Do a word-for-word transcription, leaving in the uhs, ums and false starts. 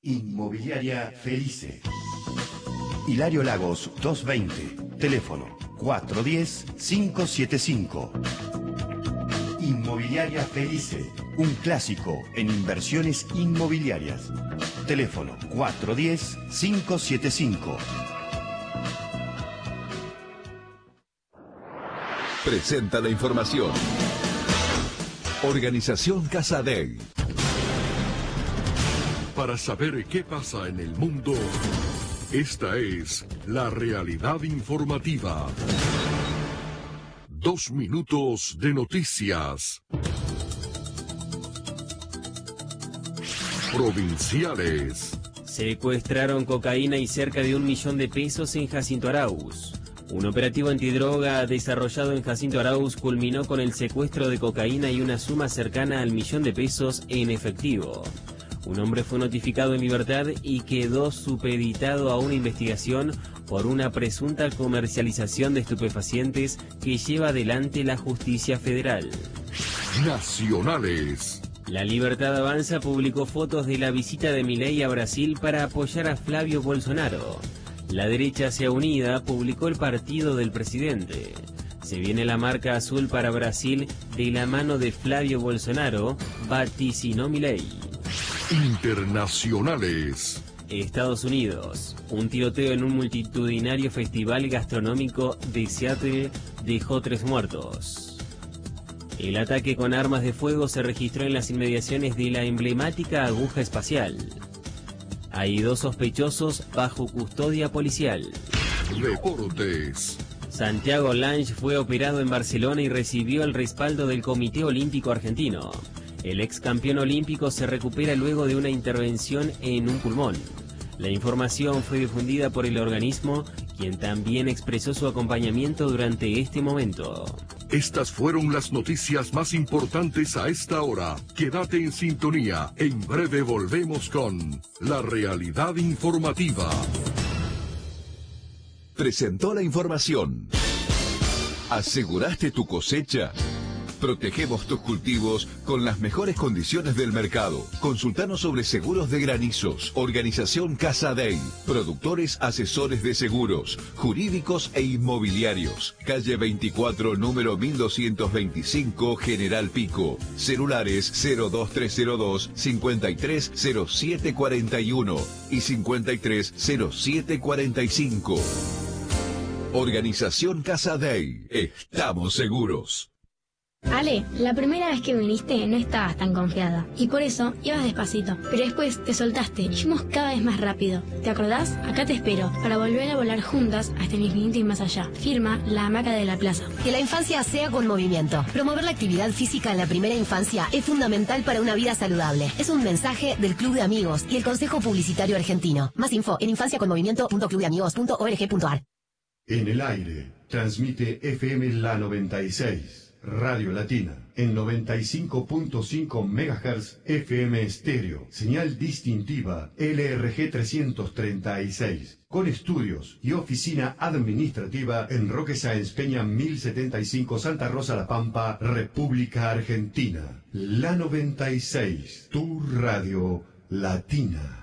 Inmobiliaria Felice. Hilario Lagos doscientos veinte. Teléfono cuatro uno cero, cinco siete cinco. Inmobiliaria Felice. Un clásico en inversiones inmobiliarias. Teléfono cuatro uno cero, cinco siete cinco. Presenta la información. Organización Casadei. Para saber qué pasa en el mundo, esta es la realidad informativa. Dos minutos de noticias. Provinciales. Secuestraron cocaína y cerca de un millón de pesos en Jacinto Arauz. Un operativo antidroga desarrollado en Jacinto Arauz culminó con el secuestro de cocaína y una suma cercana al millón de pesos en efectivo. Un hombre fue notificado en libertad y quedó supeditado a una investigación por una presunta comercialización de estupefacientes que lleva adelante la justicia federal. Nacionales. La Libertad Avanza publicó fotos de la visita de Milei a Brasil para apoyar a Flavio Bolsonaro. La derecha Sea Unida publicó el partido del presidente. Se viene la marca azul para Brasil de la mano de Flavio Bolsonaro, vaticinó Milei. Internacionales. Estados Unidos. Un tiroteo en un multitudinario festival gastronómico de Seattle dejó tres muertos. El ataque con armas de fuego se registró en las inmediaciones de la emblemática aguja espacial. Hay dos sospechosos bajo custodia policial. Deportes. Santiago Lange fue operado en Barcelona y recibió el respaldo del Comité Olímpico Argentino. El ex campeón olímpico se recupera luego de una intervención en un pulmón. La información fue difundida por el organismo, quien también expresó su acompañamiento durante este momento. Estas fueron las noticias más importantes a esta hora. Quédate en sintonía. En breve volvemos con la realidad informativa. Presentó la información. ¿Aseguraste tu cosecha? Protegemos tus cultivos con las mejores condiciones del mercado. Consultanos sobre seguros de granizos. Organización Casadei. Productores asesores de seguros, jurídicos e inmobiliarios. Calle veinticuatro, número mil doscientos veinticinco, General Pico. Celulares cero dos tres cero dos, cincuenta y tres cero siete cuarenta y uno y cincuenta y tres cero siete cuarenta y cinco. Organización Casadei. Estamos seguros. Ale, la primera vez que viniste no estabas tan confiada y por eso ibas despacito, pero después te soltaste y fuimos cada vez más rápido. ¿Te acordás? Acá te espero para volver a volar juntas hasta el infinito y más allá. Firma La Hamaca de la Plaza. Que la infancia sea con movimiento. Promover la actividad física en la primera infancia es fundamental para una vida saludable. Es un mensaje del Club de Amigos y el Consejo Publicitario Argentino. Más info en infancia con movimiento punto club de amigos punto org punto ar. En el aire transmite F M La noventa y seis. Radio Latina, en noventa y cinco punto cinco megahertz F M estéreo, señal distintiva L R G trescientos treinta y seis, con estudios y oficina administrativa en Roque Sáenz Peña mil setenta y cinco, Santa Rosa La Pampa, República Argentina. La noventa y seis, tu radio latina.